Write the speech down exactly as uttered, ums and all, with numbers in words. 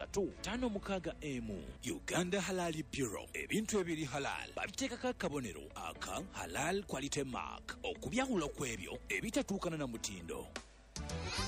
ssatu ttaano mukaaga emu. Uganda Halal Bureau, ebintu ebiri halal babiteekako akabonero aka Halal Quality Mark okubyawula kw'ebyo ebitatuukana na mutindo.